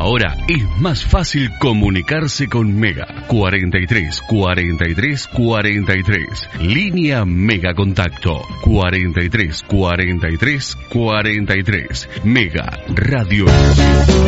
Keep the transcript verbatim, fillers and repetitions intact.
Ahora es más fácil comunicarse con Mega. cuarenta y tres, cuarenta y tres, cuarenta y tres. Línea Mega Contacto. cuarenta y tres, cuarenta y tres, cuarenta y tres. Mega Radio.